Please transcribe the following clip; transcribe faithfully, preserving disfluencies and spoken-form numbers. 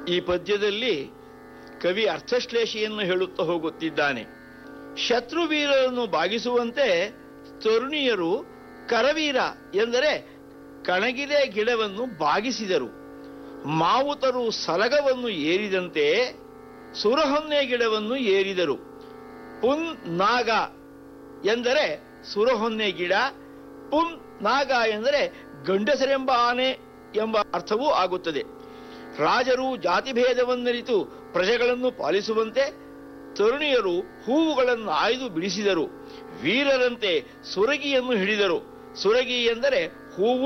ಈ ಪದ್ಯದಲ್ಲಿ ಕವಿ ಅರ್ಥಶ್ಲೇಷೆಯನ್ನು ಹೇಳುತ್ತಾ ಹೋಗುತ್ತಿದ್ದಾನೆ. ಶತ್ರುವೀರರನ್ನು ಬಾಗಿಸುವಂತೆ ತರುಣಿಯರು ಕರವೀರ ಎಂದರೆ ಕಣಗಿಲೆ ಗಿಡವನ್ನು ಬಾಗಿಸಿದರು. ಮಾವುತರು ಸಲಗವನ್ನು ಏರಿದಂತೆ ಸುರಹೊನ್ನೆ ಗಿಡವನ್ನು ಏರಿದರು. ಪುನ್ ನಾಗ ಎಂದರೆ ಸುರಹೊನ್ನೆ ಗಿಡ, ಪುನ್ ನಾಗ ಎಂದರೆ ಗಂಡಸರೆಂಬ ಆನೆ ಎಂಬ ಅರ್ಥವೂ ಆಗುತ್ತದೆ. ರಾಜರು ಜಾತಿಭೇದವನ್ನರಿತು ಪ್ರಜೆಗಳನ್ನು ಪಾಲಿಸುವಂತೆ ತರುಣಿಯರು ಹೂವುಗಳನ್ನು ಆಯ್ದು ಬಿಡಿಸಿದರು. ವೀರರಂತೆ ಸುರಗಿಯನ್ನು ಹಿಡಿದರು. ಸುರಗಿ ಎಂದರೆ ಹೂವು